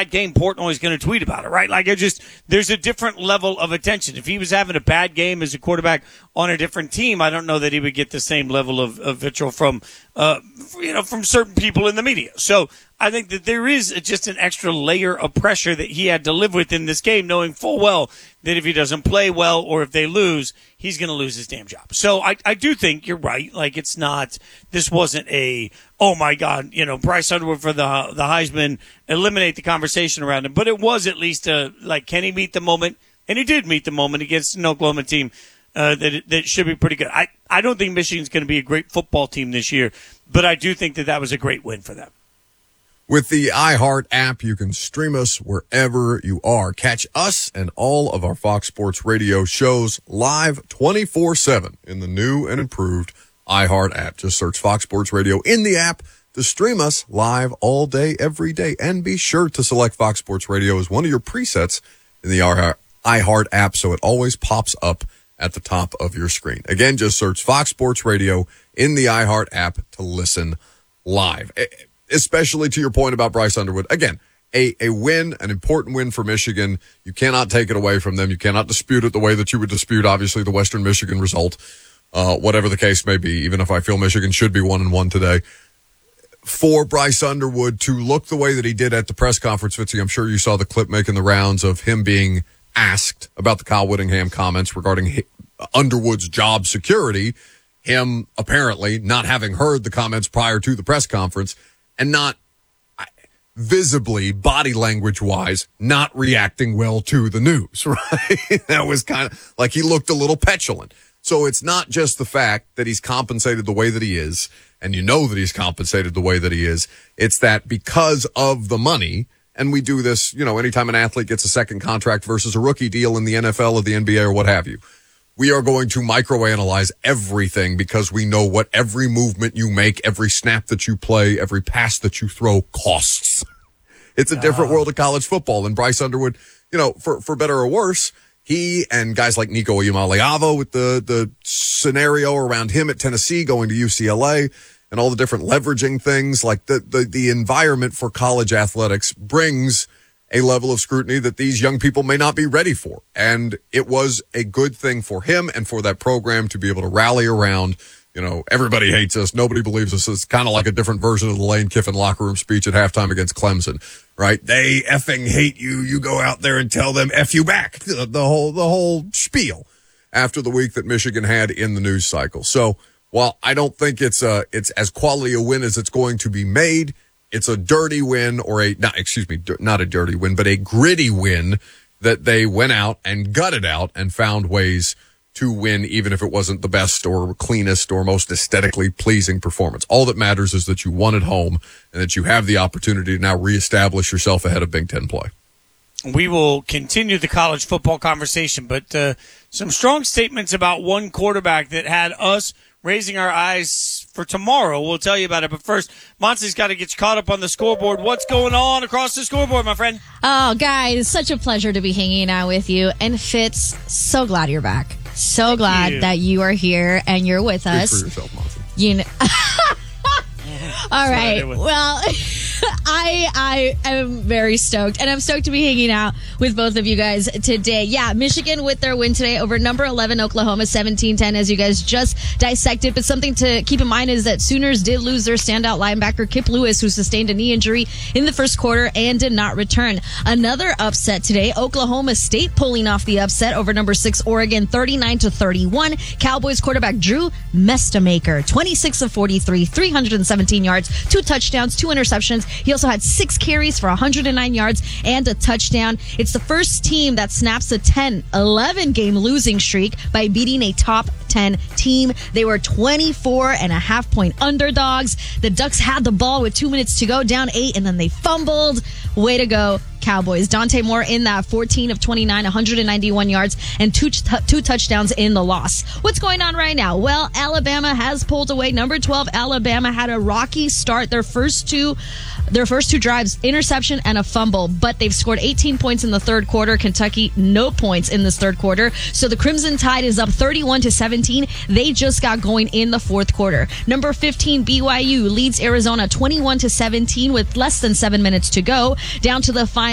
bad game, Portnoy's going to tweet about it, right? Like, there's a different level of attention. If he was having a bad game as a quarterback on a different team, I don't know that he would get the same level of vitriol from certain people in the media. So I think that there is just an extra layer of pressure that he had to live with in this game, knowing full well that if he doesn't play well or if they lose, he's going to lose his damn job. So I do think you're right. Like, this wasn't oh my God, Bryce Underwood for the Heisman, eliminate the conversation around him. But it was at least can he meet the moment? And he did meet the moment against an Oklahoma team that should be pretty good. I don't think Michigan's going to be a great football team this year, but I do think that was a great win for them. With the iHeart app, you can stream us wherever you are. Catch us and all of our Fox Sports Radio shows live 24/7 in the new and improved iHeart app. Just search Fox Sports Radio in the app to stream us live all day, every day. And be sure to select Fox Sports Radio as one of your presets in the iHeart app so it always pops up at the top of your screen. Again, just search Fox Sports Radio in the iHeart app to listen live. Especially to your point about Bryce Underwood. Again, a win, an important win for Michigan. You cannot take it away from them. You cannot dispute it the way that you would dispute, obviously, the Western Michigan result, whatever the case may be, even if I feel Michigan should be 1-1 today. For Bryce Underwood to look the way that he did at the press conference, Fitzy, I'm sure you saw the clip making the rounds of him being asked about the Kyle Whittingham comments regarding Underwood's job security, him apparently not having heard the comments prior to the press conference, and not visibly, body language-wise, not reacting well to the news, right? That was kind of like he looked a little petulant. So it's not just the fact that he's compensated the way that he is, and you know that he's compensated the way that he is. It's that because of the money, and we do this, anytime an athlete gets a second contract versus a rookie deal in the NFL or the NBA or what have you, we are going to microanalyze everything because we know what every movement you make, every snap that you play, every pass that you throw costs. It's a different world of college football. And Bryce Underwood, for better or worse, he and guys like Nico Iamaleava with the scenario around him at Tennessee going to UCLA and all the different leveraging things, like the environment for college athletics brings a level of scrutiny that these young people may not be ready for. And it was a good thing for him and for that program to be able to rally around, everybody hates us, nobody believes us. It's kind of like a different version of the Lane Kiffin locker room speech at halftime against Clemson, right? They effing hate you. You go out there and tell them F you back. The whole spiel after the week that Michigan had in the news cycle. So while I don't think it's as quality a win as it's going to be made, it's a dirty win not a dirty win, but a gritty win that they went out and gutted out and found ways to win, even if it wasn't the best or cleanest or most aesthetically pleasing performance. All that matters is that you won at home and that you have the opportunity to now reestablish yourself ahead of Big Ten play. We will continue the college football conversation, but some strong statements about one quarterback that had us raising our eyes for tomorrow. We'll tell you about it. But first, Monty's got to get you caught up on the scoreboard. What's going on across the scoreboard, my friend? Oh, guys, it's such a pleasure to be hanging out with you. And Fitz, so glad you're back. So glad that you are here and you're with us. Speak for yourself, Monty. All right. Well, I am very stoked, and I'm stoked to be hanging out with both of you guys today. Yeah, Michigan with their win today over number 11 Oklahoma, 17-10, as you guys just dissected. But something to keep in mind is that Sooners did lose their standout linebacker, Kip Lewis, who sustained a knee injury in the first quarter and did not return. Another upset today, Oklahoma State pulling off the upset over number 6 Oregon, 39-31. Cowboys quarterback Drew Mestamaker, 26 of 43, 317 yards, 2 touchdowns, 2 interceptions. He also had 6 carries for 109 yards and a touchdown. It's the first team that snaps a 10-11 game losing streak by beating a top 10 team. They were 24.5-point underdogs. The Ducks had the ball with 2 minutes to go, down 8, and then they fumbled. Way to go, Cowboys. Dante Moore in that 14 of 29, 191 yards, and two touchdowns in the loss. What's going on right now? Well, Alabama has pulled away. Number 12, Alabama had a rocky start. Their first two drives, interception and a fumble, but they've scored 18 points in the third quarter. Kentucky, no points in this third quarter. So the Crimson Tide is up 31-17. They just got going in the fourth quarter. Number 15, BYU leads Arizona 21-17 with less than 7 minutes to go. Down to the final